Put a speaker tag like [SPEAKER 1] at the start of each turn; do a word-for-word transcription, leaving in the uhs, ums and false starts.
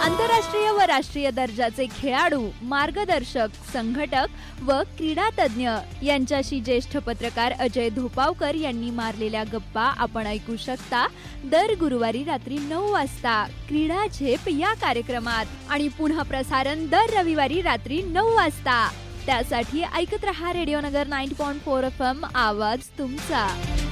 [SPEAKER 1] आंतरराष्ट्रीय व राष्ट्रीय दर्जाचे खेळाडू, मार्गदर्शक, संघटक व क्रीडा तज्ञ यांच्याशी ज्येष्ठ पत्रकार अजय धोपावकर यांनी मारलेल्या गप्पा आपण ऐकू शकता दर गुरुवारी रात्री नऊ वाजता क्रीडा झेप या कार्यक्रमात आणि पुन्हा प्रसारण दर रविवारी रात्री नऊ वाजता. त्यासाठी ऐकत रहा रेडिओ नगर नव्वद पॉइंट चार एफ एम, आवाज तुमचा.